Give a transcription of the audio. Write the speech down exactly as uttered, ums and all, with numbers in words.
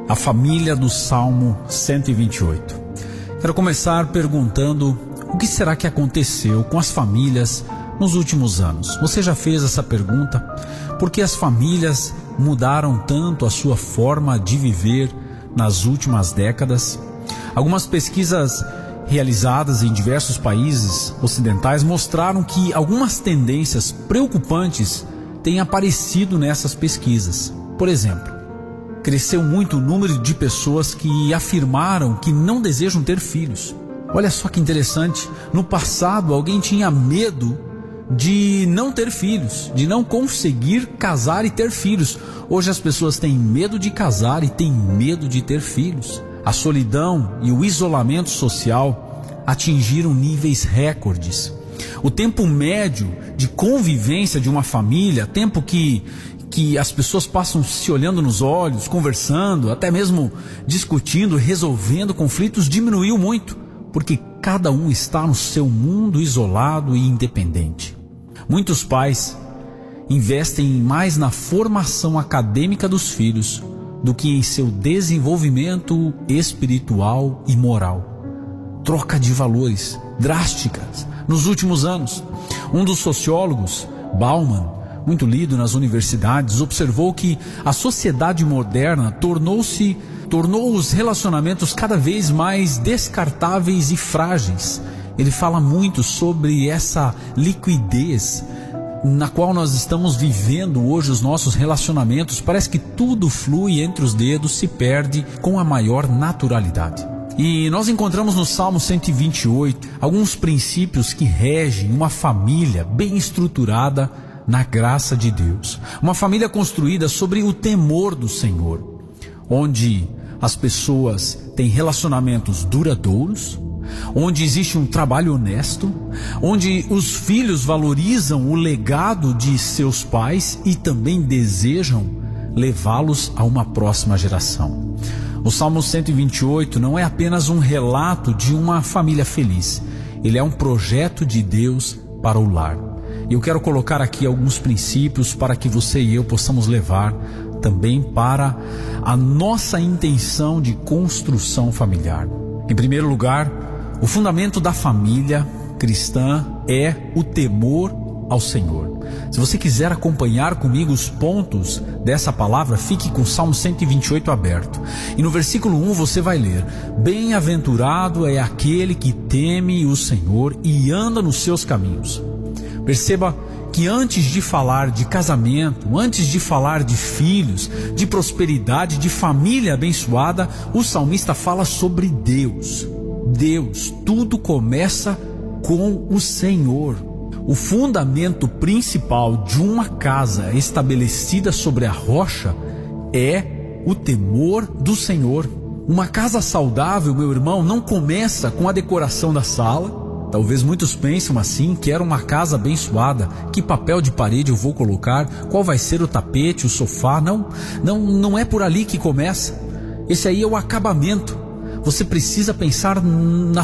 A família do Salmo cento e vinte e oito. Quero começar perguntando o que será que aconteceu com as famílias nos últimos anos. Você já fez essa pergunta? Por que as famílias mudaram tanto a sua forma de viver nas últimas décadas? Algumas pesquisas realizadas em diversos países ocidentais mostraram que algumas tendências preocupantes têm aparecido nessas pesquisas. Por exemplo, cresceu muito o número de pessoas que afirmaram que não desejam ter filhos. Olha só que interessante, no passado alguém tinha medo de não ter filhos, de não conseguir casar e ter filhos. Hoje as pessoas têm medo de casar e têm medo de ter filhos. A solidão e o isolamento social atingiram níveis recordes. O tempo médio de convivência de uma família, tempo que, que as pessoas passam se olhando nos olhos, conversando, até mesmo discutindo, resolvendo conflitos, diminuiu muito, porque cada um está no seu mundo isolado e independente. Muitos pais investem mais na formação acadêmica dos filhos do que em seu desenvolvimento espiritual e moral. Troca de valores drásticas nos últimos anos. Um dos sociólogos, Bauman, muito lido nas universidades, observou que a sociedade moderna tornou-se, tornou os relacionamentos cada vez mais descartáveis e frágeis. Ele fala muito sobre essa liquidez na qual nós estamos vivendo hoje os nossos relacionamentos. Parece que tudo flui entre os dedos, se perde com a maior naturalidade. E nós encontramos no Salmo cento e vinte e oito alguns princípios que regem uma família bem estruturada na graça de Deus. Uma família construída sobre o temor do Senhor, onde as pessoas têm relacionamentos duradouros, onde existe um trabalho honesto, onde os filhos valorizam o legado de seus pais e também desejam levá-los a uma próxima geração. O Salmo cento e vinte e oito não é apenas um relato de uma família feliz, ele é um projeto de Deus para o lar. E eu quero colocar aqui alguns princípios para que você e eu possamos levar também para a nossa intenção de construção familiar. Em primeiro lugar, o fundamento da família cristã é o temor ao Senhor. Se você quiser acompanhar comigo os pontos dessa palavra, fique com o Salmo cento e vinte e oito aberto. E no versículo um você vai ler: Bem-aventurado é aquele que teme o Senhor e anda nos seus caminhos. Perceba que antes de falar de casamento, antes de falar de filhos, de prosperidade, de família abençoada, o salmista fala sobre Deus. Deus, tudo começa com o Senhor. O fundamento principal de uma casa estabelecida sobre a rocha é o temor do Senhor. Uma casa saudável, meu irmão, não começa com a decoração da sala. Talvez muitos pensam assim: quero uma casa abençoada, que papel de parede eu vou colocar, qual vai ser o tapete, o sofá. Não, não, não é por ali que começa. Esse aí é o acabamento. Você precisa pensar na